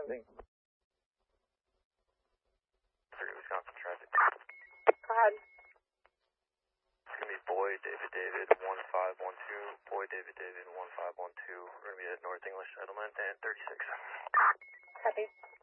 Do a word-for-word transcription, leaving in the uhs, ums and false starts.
landing. three Wisconsin traffic. Go ahead. It's going to be Boyd, David, David, one five one two, Boyd, David, David, one five one two. We're going to be at North English Settlement and thirty-six. Copy.